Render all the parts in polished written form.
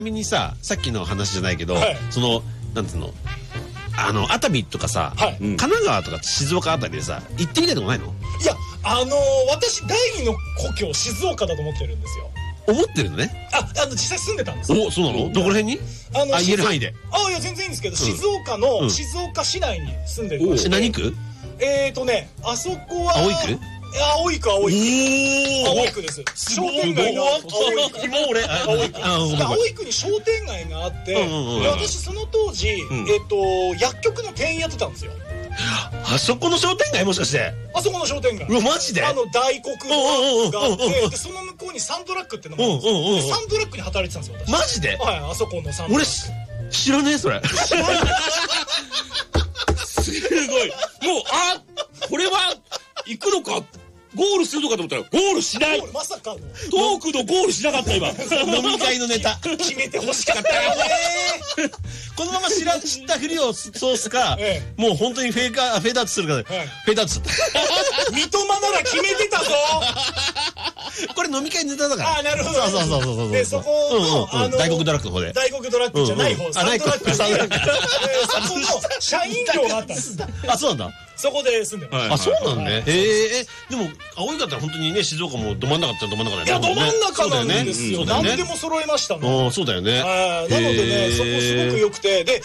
みにさ、さっきの話じゃないけど、 はいなんつうの、熱海とかさ、 はい神奈川とか静岡あたりでさ、行ってみたいとこないの？ いや、私第二の故郷静岡だと思ってるんですよ。 思ってるのね。 実際住んでたんですよ。 お、そうなの？どこら辺に？言える範囲で。 いや全然いいんですけど、静岡の静岡市内に住んでるんで。 何区？ あそこは葵区？ 葵区です。商店街が葵区に商店街があって、で私その当時薬局の店員やってたんですよ。 あそこの商店街もしかして？ あそこの商店街。 うわマジで？ 大黒があって、でその向こうにサンドラッグってのもあるんですよ。サンドラッグに働いてたんですよ。 マジで？ はい、あそこのサンドラッグ。 俺知らねえそれ。 すごい。もうこれは行くのか。ゴールするのかと思ったらゴールしない。 まさかのトークのゴールしなかった今。 飲み会のネタ決めてほしかったよね。 このまま知ったふりをそうすか、もう本当にフェーダートするから、フェーダートする。 三笘なら決めてたぞ。 これ飲み会ネタだから。 なるほど。 そうでそこの大黒ドラッグの方で。 大黒ドラッグじゃない方。サンドラッグ。そこの社員寮があったんです。 あ、そうなんだ。 そこで住んでます。 あ、そうなんね。でも葵方は本当にね、静岡もど真ん中ってど真ん中だよね。 いや、ど真ん中なんですよ。何でも揃えましたね。 そうだよね。 なのでね、そこすごく良くて、で、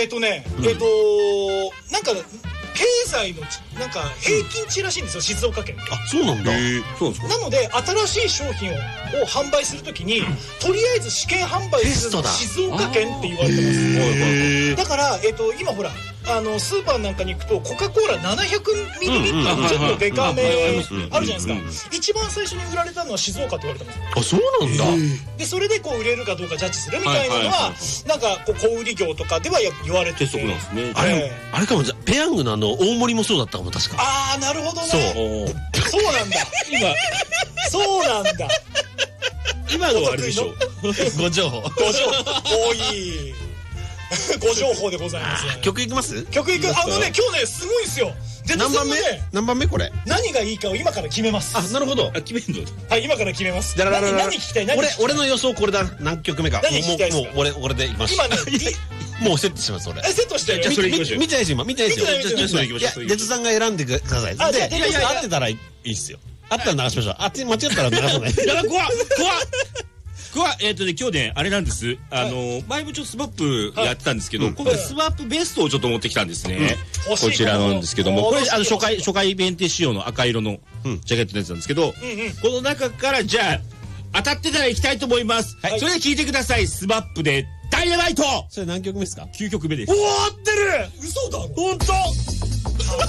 なんか経済のなんか平均値らしいんですよ、静岡県。 あ、そうなんだ。 なので新しい商品を販売するときにとりあえず試験販売するのが静岡県って言われてます。だから今ほらスーパーなんかに行くとコカ・コーラ700ミリリットルのちょっとデカめあるじゃないですか。一番最初に売られたのは静岡って言われてます。 あ、そうなんだ。 でそれで売れるかどうかジャッジするみたいなのはなんか小売業とかでは言われてて、 あれかも。ペヤングの大盛りもそうだったかも。確か。 ああ、なるほどね。そうなんだ。そうなんだ。 今のはあれでしょ。 ご情報多い。ご情報でございます。 曲いきます？ 曲いく。今日ねすごいんですよ。 何番目これ？ 何がいいかを今から決めます。 あ、なるほど。 決めんの？ はい、今から決めます。 何聞きたい？ 俺の予想これだ。何曲目か。 何聞きたいですか？ もう俺でいきます。 今ねもうセットします俺。 セットしてる。 じゃあそれいきましょう。 見てないですよ今。見てないですよ。 それいきましょう。 デツさんが選んでください。で、合ってたらいいっすよ。合ったら流しましょう。間違ったら流さない。 やば、怖っ。今日ね、あれなんです。前もちょっとスマップやってたんですけど、今回スマップベストをちょっと持ってきたんですね。こちらなんですけども、これ初回限定仕様の赤色のジャケットのやつなんですけど、この中からじゃあ当たってたらいきたいと思います。それで聞いてください。スマップでダイナマイト。 それ何曲目ですか？ 9曲目です。 おー、合ってる。嘘だろ。 本当。